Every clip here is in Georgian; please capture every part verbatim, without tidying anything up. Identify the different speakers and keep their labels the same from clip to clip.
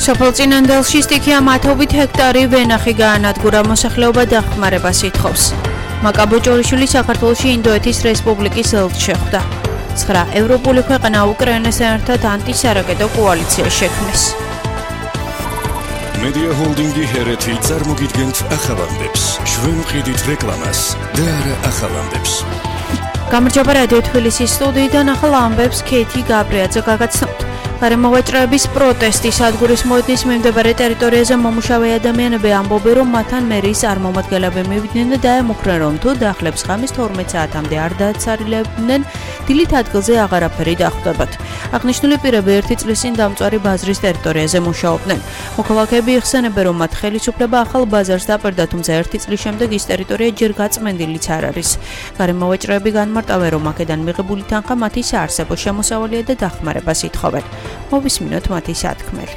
Speaker 1: სოფელ წინანდალში სტიქია მათობით ჰექტარი ვენახი გაანადგურა, მოსახლეობა დახმარებას ითხოვს. მაკა ბოჭორიშვილი საქართველოში ინდოეთის რესპუბლიკის ელჩი შეხვდა. ცხრა ევროპული ქვეყანა უკრაინასთან ერთად ანტისარაკეტო კოალიცია შექმნეს.
Speaker 2: მედია ჰოლდინგი ჰერეთი წარმოგიდგენთ ახალამდებს. ჩვენ ვყიდით რეკლამას და არა ახალამდებს.
Speaker 1: გამარჯობა რადიო თბილისის სტუდიიდან ახალ ამბებს ქეთი გაბრიაძე გაგაცნობთ. გარემოვაჭრეების პროტესტი სადგურის მოედნის მიმდებარე ტერიტორიაზე მომუშავე ადამიანები ამბობენ, რომ მათთან მერის წარმომადგენლები მივიდნენ და დაემუქრნენ, რომ თუ დახლებს ღამის თორმეტ საათამდე არ დააცარილებდნენ, დილით ადგილზე აღარაფერი დახვდებათ. აღნიშნული პირები ერთი წლის წინ დამწვარი ბაზრის ტერიტორიაზე მუშაობდნენ. მოქალაქეები იხსენებენ, რომ მათ ხელისუფლება ახალ ბაზარს დაპირდა, თუმცა ერთი წლის შემდეგ ის ტერიტორია ჯერ გაწმენდილიც არ არის. გარემოვაჭრეები განმარტავენ, რომ აქედან მიღებული თანხა მათი საარსებო შემოსავალია და დახმარებას ითხოვენ. მოვისმინოთ მათი სათქმელი.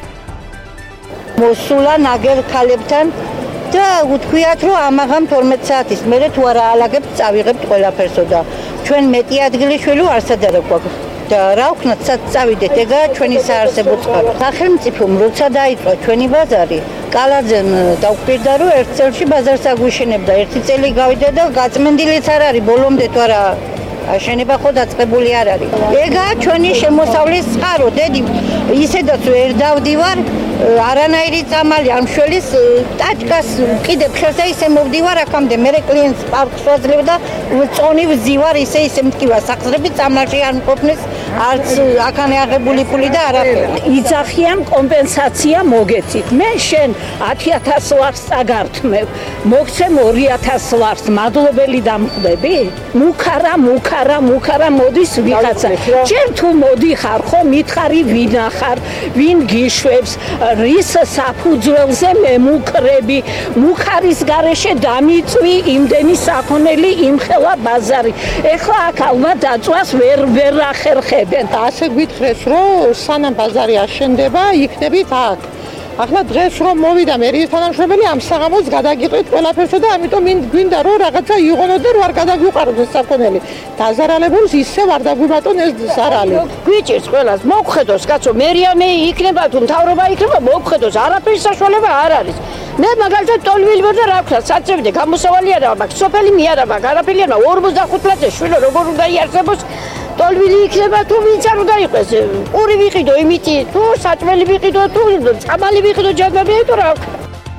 Speaker 3: მოსულა ნაგერ ქალებთან და უთქვიათ, რომ ამაღამ თორმეტ საათის მერე თუ არა ალაგებთ, წავიღებთ ყველაფერსო და ჩვენ მეტი ადგილი შვილო არსად არ გვაქვს. და რა ვქნათ, სად წავიდეთ, ეგაა ჩვენი საარსებო წყარო. სახელმწიფომ როცა დაიწყო ჩვენი ბაზარი, კალაძემ დაუკვირდა, რომ ერთ წელში ბაზარს აგვიშენებდა. ერთი წელი გავიდა და გაწმენდილიც არ არის, ბოლომდე თუ არა აშენება ხო დაწყებული არ არის. ეგაა ჩვენი შემოსავლის წყარო, დედი. ისედაც ვერ დავდივარ, არანაირი წამალი არ მშველის ტაჭკას კიდე ხელს და ისე მოვდივარ აქამდე. მე კლიენტს პარკს ვაძლევ და წონი ვზივარ, ისე ისე მткиვა საყრები წამლაში არ მყოფნის, არც აქანე აღებული ფული და არაფერი.
Speaker 4: იძახიან კომპენსაცია მოგეცით. მე შენ ათი ათას ლარს წაგართმევ, მოგცემ ორი ათას ლარს, მადლობელი დამხვდები? მუქარა, მუქარა, მუქარა მოდის ვიღაცა. ჯერ თუ მოდიხარ ხო, მითხარი ვინ ახარ, ვინ გიშვებს, რის საფუძველზე მემუქრები, მუქარის გარეშე დამიწვი იმდენი საქონელი იმხელა ბაზარი. ეხლა აქ ალბათ დაწვას ვერ ვერ ახერხებენ.
Speaker 3: ასე გვითხრეს, რომ სანამ ბაზარი აშენდება, იქნებით აქ. ახლა დღეს რომ მოვიდა მერიის თანამშრომელი, ამ საღამოს გადაგიყვეთ ყველაფერსო და ამიტომ გვინდა რომ რაღაცა იყონოთ და რომ არ გადაგვიყაროთ ეს საქონელი. დაზარალებულს ისე არ დაგვიბატონ ეს ზარალი.
Speaker 4: გვიჭირს ყველას, მოგხედოს კაცო, მერია მე იქნება თუ მთავრობა იქნება, მოგხედოს, არაფერი საშუალება არ არის. მე მაგალითად ტოლვილი ვარ და რა ვქნა, საწევდე გამოსავალი არა მაქვს, სოფელი მე არა მაქვს, არაფერი არ მაქვს, ორმოცდახუთ წელზე შვილო როგორ უნდა იარსებოს. ტოლვილი იქნება თუ ვინც არ უნდა იყოს. პური ვიყიდო იმითი, თუ საჭმელი ვიყიდო, თუ წამალი ვიყიდო ჯადმები, თუ რა ვქნა.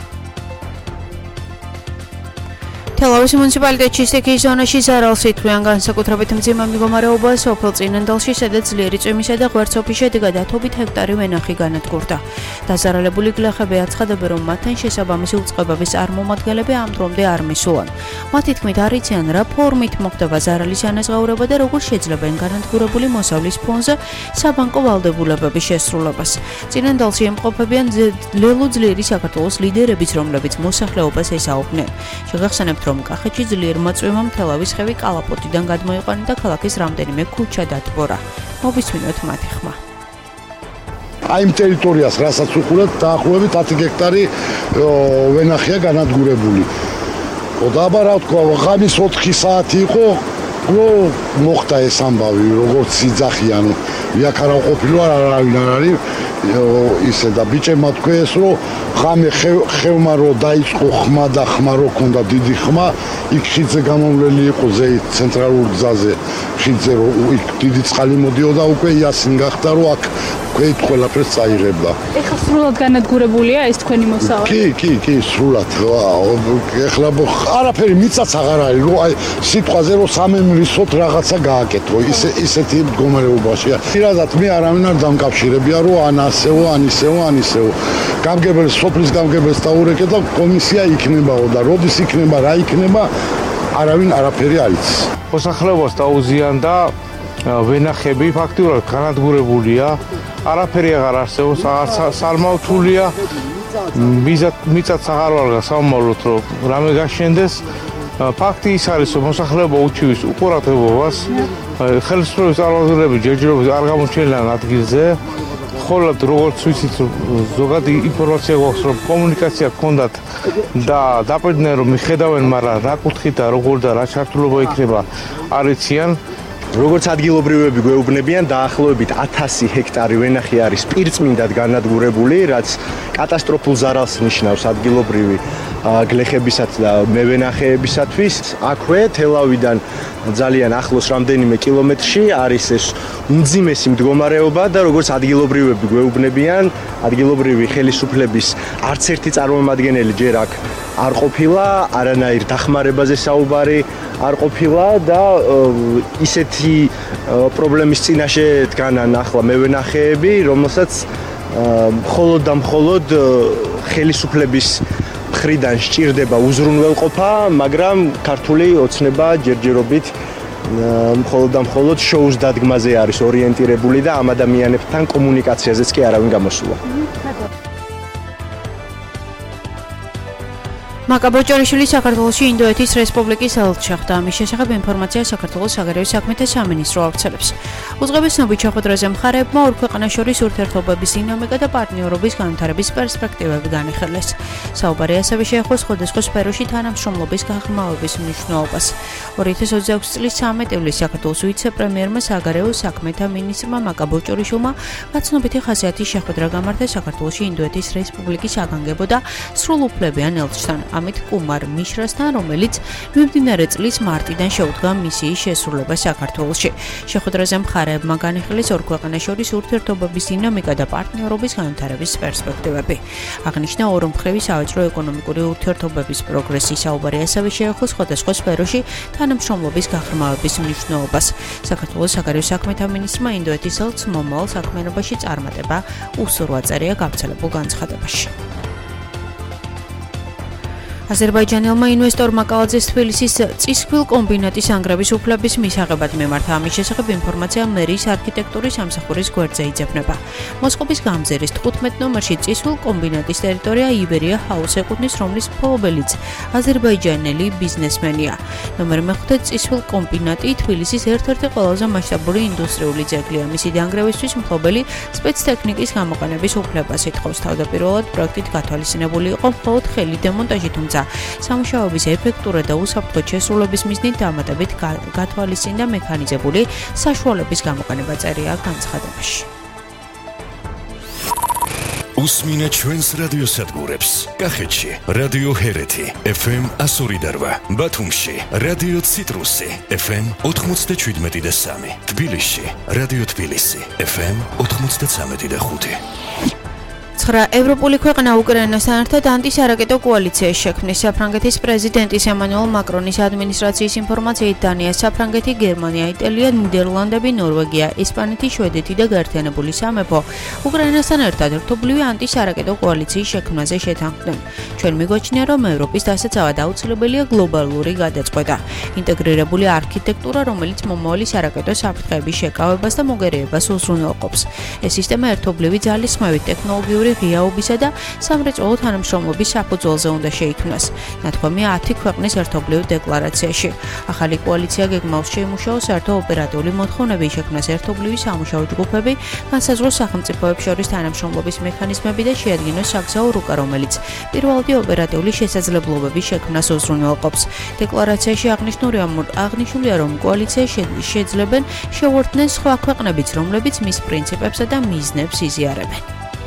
Speaker 1: თელავის მუნიციპალიტეტში სტიქიის ზონაში ზარალს ითვლიან, განსაკუთრებით მძიმე მდგომარეობა სოფელ წინანდალში, სადაც ძლიერი წვიმისა და ღვარცობის შედეგად ათობით ჰექტარი ვენახი განადგურდა. დაზარალებული გლეხები აცხადებენ, რომ მათთან შესაბამისი უწყებების წარმომადგენლები ამ დრომდე არ მისულან. მათი თქმით, არ იციან რა ფორმით მოხდება ზარალის ანაზღაურება და როგორ შეძლება განადგურებული მოსავლის ფონზე საბანკო ვალდებულებების შესრულებას. წინანდალში ემყოფებიან ლელო ძლიერი საქართველოს ლიდერებიც, რომლებიც მოსახლეობას ესაუბნენ. შეგახსენებთ, რომ კახეთში ძლიერმა წვიმამ თელავის ხევი კალაპოტიდან გადმოიყვანა და ქალაქის რამდენიმე ქუჩა დატბორა. მოვისმინოთ მათი ხმა.
Speaker 5: აი იმ ტერიტორიას, რასაც უყურებთ, დაახლოებით ათი ჰექტარი ვენახია განადგურებული. და აბა რა თქვა, ღამის ოთხი საათი იყო, რომ მოხდა ეს ამბავი, როგორც იძახიან. იქ არა ყოფილი არ არავინ არ არის ისე და ბიჭებმა თქვეს, რომ ღამე ხევმა რო დაიწყო ხმა და ხმა რო ქონდა დიდი ხმა, იქ ხიდზე გამომვლელი იყო ზეით ცენტრალურ გზაზე, ხიდზე რო იქ დიდი წყალი მოდიოდა, უკვე იასინ გახდა, რომ აქ ქვეთ ყველაფერს წაიღებდა.
Speaker 6: ეხლა სრულად განადგურებულია ეს თქვენი მოსავალი?
Speaker 5: კი, კი, კი, სრულად. ეხლა არაფერი მიწაც აღარ არის, რომ აი სიტყვაზე რომ სამემრისოთ რაღაცა გააკეთო, ისე ისეთი მდგომარეობაშია. პირადად მე არავინ არ დამკავშირებია, რომ ან ასეო, ან ისეო, ან ისეო. გამგებელს, სოფლის გამგებელს დაურეკე და კომისია იქნებაო და როდის იქნება, რა იქნება, არავინ არაფერი არ იცის.
Speaker 7: მოსახლეობას დაუზიანდა ვენახები ფაქტიურად განადგურებულია, არაფერი აღარ არსებობს, სალმავთულია, მიწაც აღარ ვარგა სამომავლოდ, რომ რამე გაშენდეს. ფაქტი ის არის, რომ მოსახლეობა უჩივის უყურადღებობას, ხელისუფლების წარმომადგენლები ჯერჯერობით არ გამოჩენილან ადგილზე. მხოლოდ როგორც ვიცით, ზოგადი ინფორმაცია გვაქვს, რომ კომუნიკაცია გქონდათ და დაპირდნენ, რომ მიხედავენ, მაგრამ რა კუთხით და როგორ და რა ჩართულობა იქნება არ იციან.
Speaker 8: როგორც ადგილობრივები გვეუბნებიან, დაახლოებით ათასი ჰექტარი ვენახი არის პირწმინდად განადგურებული, რაც კატასტროფულ ზარალს ნიშნავს ადგილობრივი გლეხებისათვის და მევენახეებისათვის. აქვე თელავიდან ძალიან ახლოს რამდენიმე კილომეტრში არის ეს უმძიმესი მდგომარეობა და როგორც ადგილობრივები გვეუბნებიან, ადგილობრივი ხელისუფლების არც ერთი წარმომადგენელი ჯერ აქ არ ყოფილა, არანაირ დახმარებაზე საუბარი არ ყოფილა და ისეთი პრობლემის წინაშე დგანან ახლა მევენახეები, რომელსაც მხოლოდ და მხოლოდ ხელისუფლების მხრიდან სჭირდება უზრუნველყოფა, მაგრამ ქართული ოცნება ჯერჯერობით მხოლოდ და მხოლოდ შოუს დადგმაზე არის ორიენტირებული და ამ ადამიანებთან კომუნიკაციაზეც კი არავინ გამოსულა.
Speaker 1: მაკა ბოჭორიშვილი საქართველოში ინდოეთის რესპუბლიკის ელჩი შეხვდა. ამის შესახებ ინფორმაცია საქართველოს საგარეო საქმეთა სამინისტრო ავრცელებს. უძღვების ცნობით შეხვედრაზე მხარეებმა ორ ქვეყანას შორის ურთიერთობების დინამიკა და პარტნიორობის განვითარების პერსპექტივები განიხილეს. საუბარი ასევე შეეხო სხვადასხვა სფეროში თანამშრომლობის გაღრმავების მნიშვნელობას. ორი ათას ოცდაექვსი წლის ცამეტი ივლისს საქართველოს ვიცე-პრემიერმა საგარეო საქმეთა მინისტრმა მაკა ბოჭორიშვილმა გაცნობიტი ხასიათის შეხვედრა გამართა საქართველოში ინდოეთის რესპუბლიკის აგანგებო და სრულუფლებიან ელჩთან. ამით კუმარ მიშრასთან, რომელიც მიმდინარე წლის მარტიდან შეუდგა მისიის შესრულება საქართველოში. შეხვედრაზე მხარეებმა განიხილეს ორ ქვეყანას შორის ურთიერთობების დინამიკა და პარტნიორობის განვითარების პერსპექტივები. აღნიშნა ორმხრივი სავაჭრო ეკონომიკური ურთიერთობების პროგრესი. საუბარი ასევე შეეხო სხვადასხვა სფეროში თანამშრომლობის გაღრმავების მნიშვნელობას. საქართველოს საგარეო საქმეთა მინისტრმა ინდოეთის ელჩს მომავალ საქმიანობაში წარმატება უსურვა წერია გავრცელებულ განცხადებაში. აზერბაიჯანელმა ინვესტორმა კალაძეს თბილისის წისქვილ კომბინატის ანგრების უფლების მისაღებად მიმართა. ამის შესახებ ინფორმაცია მერიის არქიტექტურის სამსახურის გვერდზე იძებნება. მოსკოვის გამზირის თხუთმეტ ნომერში წისქვილ კომბინატის ტერიტორია იბერია ჰაუს ეკუთვნის, რომლის მფლობელიც აზერბაიჯანელი ბიზნესმენია. ნომერ მეხუთე წისქვილ კომბინატი თბილისის ერთ-ერთი ყველაზე მასშტაბური ინდუსტრიული ძეგლია. მისი დანგრევისთვის მფლობელი სპეცტექნიკის გამოყენების უფლებას ითხოვს. თავდაპირველად პროექტით გათვალისწინებული იყო მხოლოდ ხელი დემონტაჟი, თუმცა სამუშაოების ეფექტურად და უსაფრთხოდ შესრულების მიზნით დამატებით გათვალისწინდა მექანიზებული საშუალების გამოყენება წერია განცხადებაში.
Speaker 2: უსმინეთ ჩვენს რადიოსადგურებს. კახეთში რადიო ჰერეთი ეფ ემ εκατო ორი და რვა, ბათუმში რადიო ციტრუსი ეფ ემ ოთხმოცდაშვიდმეტი და სამი, თბილისში რადიო თბილისი ეფ ემ ოთხმოცდაცამეტი და ხუთი.
Speaker 1: ცხრა ევროპული ქვეყანა უკრაინასთან ერთად ანტისარაკეტო კოალიციას შექმნის. საფრანგეთის პრეზიდენტის ემანუელ მაკრონის ადმინისტრაციის ინფორმაციით დანია, საფრანგეთი, გერმანია, იტალია, ნიდერლანდები, ნორვეგია, ესპანეთი, შვედეთი და გაერთიანებული სამეფო უკრაინასთან ერთად რთობლივი ანტისარაკეტო კოალიციის შექმნაზე შეთანხმდნენ. ჩვენ მიგვაჩნია, რომ ევროპის დასაცავად აუცილებელია გლობალური გადაწყვეტა, ინტეგრირებული არქიტექტურა, რომელიც მომავალი სარაკეტო საფრთხეების შეკავებას და მოგერიებას უზრუნველყოფს. ეს სისტემა ერთობლივი ძალისხმევით, ტექნოლოგიური ღიაობისა და სამრეწველო თანამშრომლობის საფუძველზე უნდა შეიქმნას. ნათქვამია ათი ქვეყნის ერთობლივ დეკლარაციაში. ახალი კოალიცია გეგმავს შეიმუშაოს საერთო ოპერატიული მოთხოვნები, შექმნას ერთობლივი სამუშაო ჯგუფები, განსაზღვროს სახელმწიფოებს შორის თანამშრომლობის მექანიზმები და შეადგინოს საგზაო რუკა, რომელიც პირველადი ოპერატიული შესაძლებლობების შექმნას უზრუნველყოფს. დეკლარაციაში აღნიშნულია, რომ კოალიციას შეძლებენ შეუერთდნენ სხვა ქვეყნებიც, რომლებიც მის პრინციპებსა და მიზნებს იზიარებენ.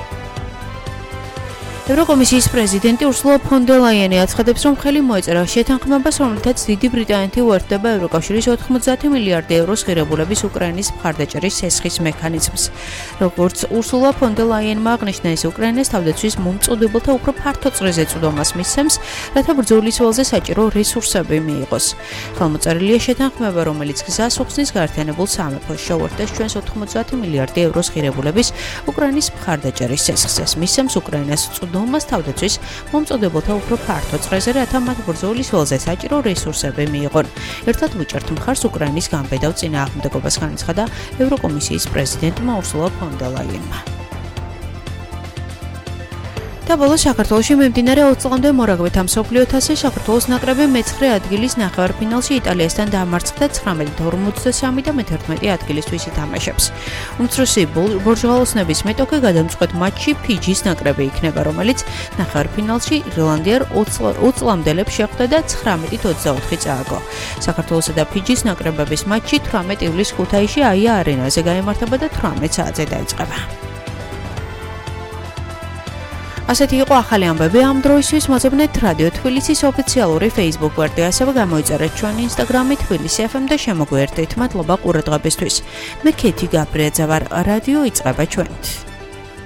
Speaker 1: ევროკომისიის პრეზიდენტი ურსულა ფონ დერ ლაიენი აცხადებს, რომ ხელი მოეწერა შეთანხმებას, რომლითაც დიდი ბრიტანეთი უერთდება ევროკავშირის ოთხმოცდაათი მილიარდი ევროს ღირებულების უკრაინის მხარდაჭერის სესხის მექანიზმს. როგორც ურსულა ფონ დერ ლაიენმა აღნიშნა, ეს უკრაინას თავდაცვის მომწოდებელთა უფრო ფართო წრეზე წვდომას მისცემს, რათა ბრძოლის ველზე საჭირო რესურსები მიიღოს. ხელმოწერილია შეთანხმება, რომელიც გზას უხსნის გაერთიანებულ სამეფოს შეუერთდეს ჩვენს ოთხმოცდაათი მილიარდი ევროს ღირებულების უკრაინის მხარდაჭერის სესხს. ეს მისცემს უკრაინას მას თავდაცვის მომწოდებელთა უფრო ფართო წრეზე, რათა მათ ბრძოლის ველზე საჭირო რესურსები მიიღონ. ერთად ვიჭერთ მხარს უკრაინის გამბედავ წინააღმდეგობას, განაცხადა ევროკომისიის პრეზიდენტმა ურსულა ფონ დერ ლაიენმა. და ბოლოს საქართველოში მიმდინარე ოც წლამდე მორაგბეთა მსოფლიო თასზე საქართველოს ნაკრები მეცხრე ადგილის ნახევარფინალში იტალიასთან დაამარცხდა ცხრამეტ ორმოცდასამი და მეთერთმეტი ადგილისთვის ითამაშებს. უმცროსი ბორჟღალოსნების მეტოქე გადამწყვეტ მატჩში ფიჯის ნაკრები იქნება, რომელიც ნახევარფინალში ირლანდიარ ოც წლამდელებს შეხვდა და ცხრამეტით ოცდაოთხი წააგო. საქართველოსა და ფიჯის ნაკრებების მატჩი თვრამეტ ივლისს ქუთაისში აია არენაზე გაიმართება და თვრამეტ საათზე დაიწყება. ასეთი იყო ახალი ამბები ამ დროისთვის. მოძებნეთ რადიო თბილისის ოფიციალური Facebook გვერდი, ასევე გამოიწერეთ ჩვენი Instagram-ი თბილისი ეფ ემ და შემოგვიერთდით. მადლობა ყურადღებისთვის. მე ქეთი გაბრიაძე ვარ. რადიო იწყება ჩვენით.